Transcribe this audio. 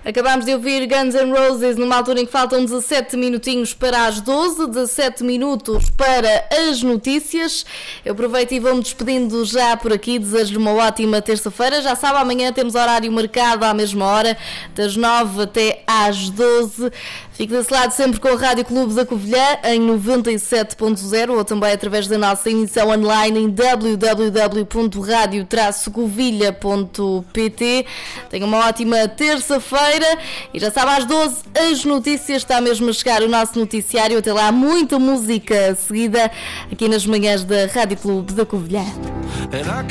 Acabámos de ouvir Guns N' Roses numa altura em que faltam 17 minutinhos para as 12, 17 minutos para as notícias. Eu aproveito e vou-me despedindo já por aqui, desejo-lhe uma ótima terça-feira. Já sabe, amanhã temos horário marcado à mesma hora, das 9 até às 12. Fique desse lado sempre com a Rádio Clube da Covilhã em 97.0 ou também através da nossa emissão online em www.radio-covilha.pt. Tenha uma ótima terça-feira e já sabe, às 12 as notícias, está mesmo a chegar o nosso noticiário. Até lá, muita música seguida aqui nas manhãs da Rádio Clube da Covilhã.